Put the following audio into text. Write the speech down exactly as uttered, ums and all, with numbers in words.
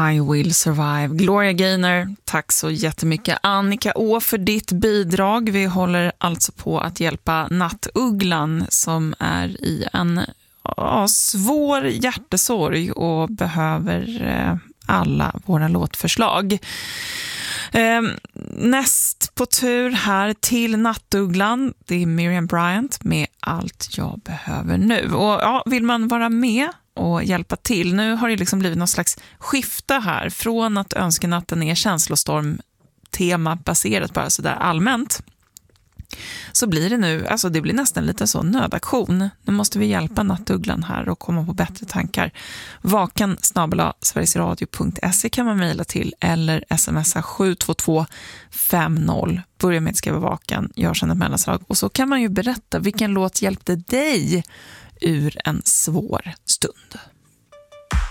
I Will Survive. Gloria Gaynor, tack så jättemycket Annika Å för ditt bidrag. Vi håller alltså på att hjälpa Nattugglan som är i en ja, svår hjärtesorg och behöver eh, alla våra låtförslag. Eh, näst på tur här till Nattugglan, det är Miriam Bryant med Allt jag behöver nu. Och ja, vill man vara med och hjälpa till. Nu har det liksom blivit någon slags skifte här från att önskenatten är känslostorm tema baserat bara sådär allmänt. Så blir det nu, alltså det blir nästan lite så nödaktion. Nu måste vi hjälpa Nattugglan här och komma på bättre tankar. Vakan snabel-a sverigesradio punkt se kan man mejla till eller smsa sju två två fem noll. Börja med att skriva Vakan, gör sedan ett mellanslag. Och så kan man ju berätta vilken låt hjälpte dig ur en svår stund.